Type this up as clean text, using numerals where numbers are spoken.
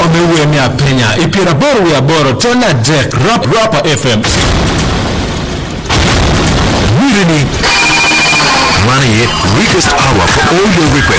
mewe mi apenya ipira boro we aboro tona deck rap FM Running it weakest hour for all your requests.